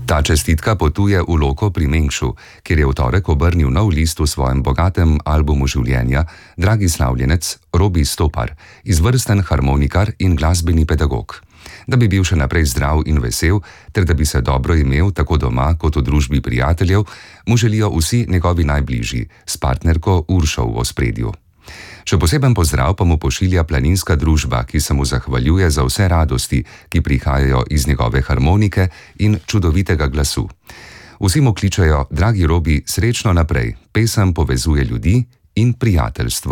Ta čestitka potuje v Loko pri Mengšu, kjer je v torek obrnil nov list v svojem bogatem albumu življenja dragi slavljenec Robi Stopar, izvrsten harmonikar in glasbeni pedagog. Da bi bil še naprej zdrav in vesel, ter da bi se dobro imel tako doma kot v družbi prijateljev, mu želijo vsi njegovi najbližji, s partnerko Uršo v ospredju. Še poseben pozdrav pa mu pošilja planinska družba, ki se mu zahvaljuje za vse radosti, ki prihajajo iz njegove harmonike in čudovitega glasu. Vsi mu kličejo: dragi Robi, srečno naprej, pesem povezuje ljudi in prijateljstvo.